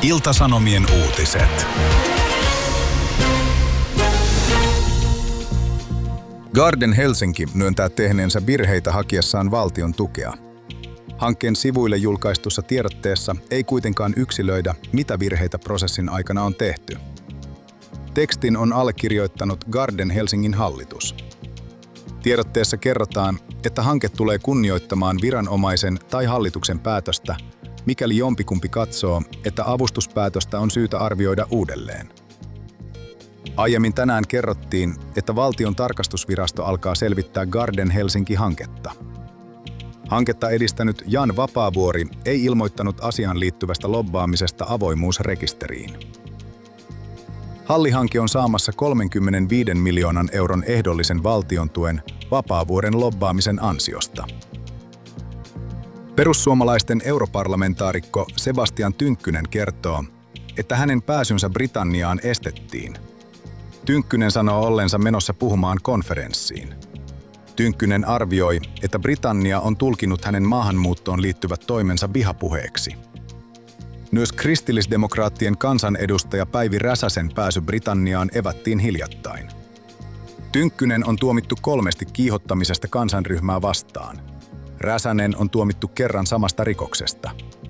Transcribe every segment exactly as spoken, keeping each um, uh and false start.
Ilta-Sanomien uutiset. Garden Helsinki myöntää tehneensä virheitä hakiessaan valtion tukea. Hankkeen sivuille julkaistussa tiedotteessa ei kuitenkaan yksilöidä, mitä virheitä prosessin aikana on tehty. Tekstin on allekirjoittanut Garden Helsingin hallitus. Tiedotteessa kerrotaan, että hanke tulee kunnioittamaan viranomaisen tai hallituksen päätöstä, mikäli jompikumpi katsoo, että avustuspäätöstä on syytä arvioida uudelleen. Aiemmin tänään kerrottiin, että valtion tarkastusvirasto alkaa selvittää Garden Helsinki-hanketta. Hanketta edistänyt Jan Vapaavuori ei ilmoittanut asiaan liittyvästä lobbaamisesta avoimuusrekisteriin. Hallihanke on saamassa kolmekymmentäviisi miljoonan euron ehdollisen valtion tuen Vapaavuoren lobbaamisen ansiosta. Perussuomalaisten europarlamentaarikko Sebastian Tynkkynen kertoo, että hänen pääsynsä Britanniaan estettiin. Tynkkynen sanoo ollensa menossa puhumaan konferenssiin. Tynkkynen arvioi, että Britannia on tulkinut hänen maahanmuuttoon liittyvät toimensa vihapuheeksi. Myös kristillisdemokraattien kansanedustaja Päivi Räsäsen pääsy Britanniaan evättiin hiljattain. Tynkkynen on tuomittu kolmesti kiihottamisesta kansanryhmää vastaan. Räsänen on tuomittu kerran samasta rikoksesta.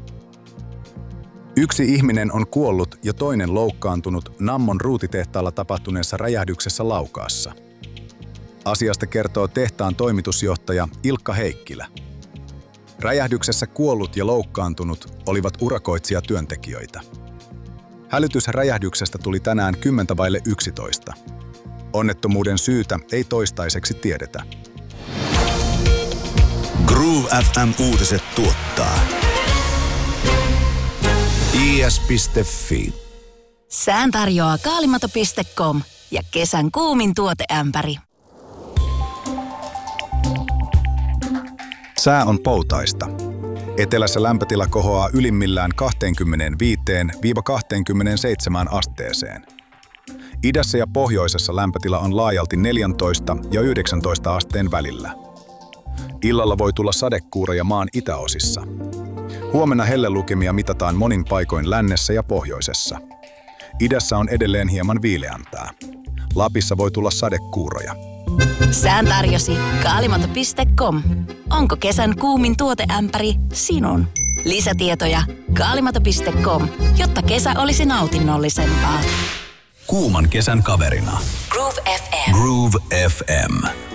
Yksi ihminen on kuollut ja toinen loukkaantunut Nammon ruutitehtaalla tapahtuneessa räjähdyksessä Laukaassa. Asiasta kertoo tehtaan toimitusjohtaja Ilkka Heikkilä. Räjähdyksessä kuollut ja loukkaantunut olivat urakoitsijatyöntekijöitä. Hälytys räjähdyksestä tuli tänään kymmentä vaille yksitoista. Onnettomuuden syytä ei toistaiseksi tiedetä. Groove F M-uutiset tuottaa I S piste F I. Sään tarjoaa kaalimato piste com ja kesän kuumin tuoteämpäri. Sää on poutaista. Etelässä lämpötila kohoaa ylimmillään kaksikymmentäviisi kaksikymmentäseitsemän asteeseen. Idässä ja pohjoisessa lämpötila on laajalti neljätoista ja yhdeksäntoista asteen välillä. Illalla voi tulla sadekuuroja maan itäosissa. Huomenna hellelukemia mitataan monin paikoin lännessä ja pohjoisessa. Idässä on edelleen hieman viileämpää. Lapissa voi tulla sadekuuroja. Sään tarjosi kaalimato piste com. Onko kesän kuumin tuoteämpäri sinun? Lisätietoja kaalimato piste com, jotta kesä olisi nautinnollisempaa. Kuuman kesän kaverina. Groove F M. Groove F M.